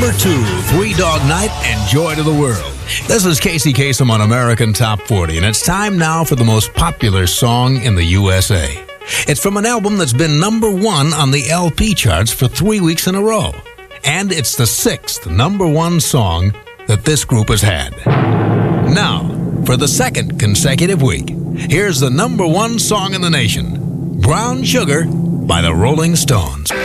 number 2, Three Dog Night and Joy to the World. This is Casey Kasem on American Top 40, and it's time now for the most popular song in the USA. It's from an album that's been number 1 on the LP charts for 3 weeks in a row. And it's the 6th number 1 song that this group has had. Now, for the 2nd consecutive week, here's the number 1 song in the nation, Brown Sugar by the Rolling Stones.